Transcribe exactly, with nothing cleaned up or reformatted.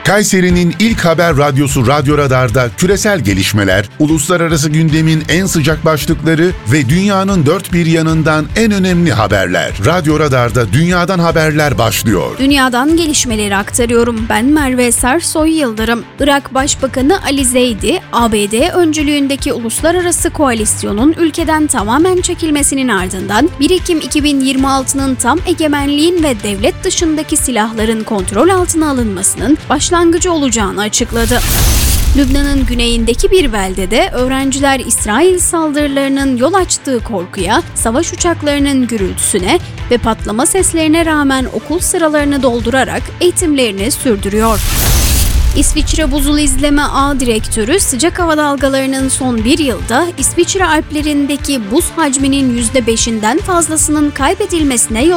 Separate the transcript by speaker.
Speaker 1: Kayseri'nin ilk haber radyosu Radyo Radar'da küresel gelişmeler, uluslararası gündemin en sıcak başlıkları ve dünyanın dört bir yanından en önemli haberler. Radyo Radar'da dünyadan haberler başlıyor.
Speaker 2: Dünyadan gelişmeleri aktarıyorum. Ben Merve Sersoy Yıldırım. Irak Başbakanı Ali Zeydi, A B D öncülüğündeki uluslararası koalisyonun ülkeden tamamen çekilmesinin ardından bir Ekim iki bin yirmi altı'nın tam egemenliğin ve devlet dışındaki silahların kontrol altına alınmasının başlangıcı olacağını açıkladı. Lübnan'ın güneyindeki bir beldede öğrenciler İsrail saldırılarının yol açtığı korkuya, savaş uçaklarının gürültüsüne ve patlama seslerine rağmen okul sıralarını doldurarak eğitimlerini sürdürüyor. İsviçre Buzul İzleme Ağ Direktörü sıcak hava dalgalarının son bir yılda İsviçre Alplerindeki buz hacminin yüzde beşinden fazlasının kaybedilmesine yol